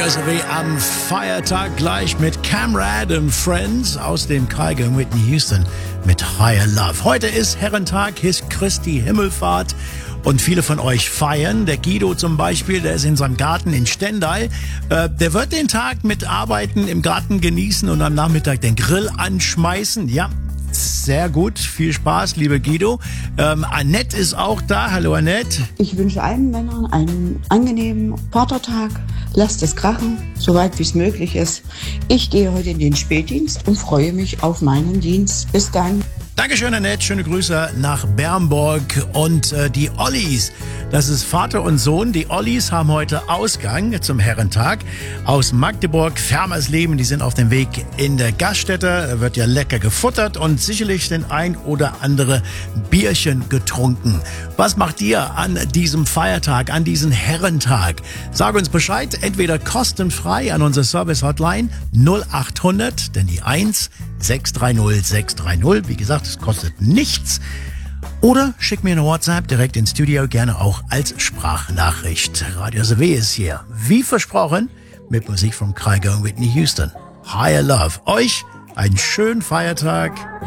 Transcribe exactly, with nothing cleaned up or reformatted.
Radio S W am Feiertag gleich mit Camrad and Friends aus dem Kaiger in Whitney Houston mit Higher Love. Heute ist Herrentag, ist Christi Himmelfahrt und viele von euch feiern. Der Guido zum Beispiel, der ist in seinem Garten in Stendal. Äh, der wird den Tag mit Arbeiten im Garten genießen und am Nachmittag den Grill anschmeißen. Ja, sehr gut. Viel Spaß, liebe Guido. Ähm, Annette ist auch da. Hallo Annette. Ich wünsche allen Männern einen angenehmen Vatertag. Lasst es krachen, soweit wie es möglich ist. Ich gehe heute in den Spätdienst und freue mich auf meinen Dienst. Bis dann. Dankeschön, Annette. Schöne Grüße nach Bernburg. Und äh, die Ollis, das ist Vater und Sohn. Die Ollis haben heute Ausgang zum Herrentag aus Magdeburg. Fermersleben, die sind auf dem Weg in der Gaststätte. Da wird ja lecker gefuttert und sicherlich den ein oder andere Bierchen getrunken. Was macht ihr an diesem Feiertag, an diesem Herrentag? Sag uns Bescheid, entweder kostenfrei an unsere Service-Hotline null acht hundert, denn die eins sechs drei null sechs drei null. Wie gesagt, es kostet nichts. Oder schick mir eine WhatsApp direkt ins Studio, gerne auch als Sprachnachricht. Radio S W ist hier, wie versprochen, mit Musik vom Kaiger und Whitney Houston. Higher Love. Euch einen schönen Feiertag.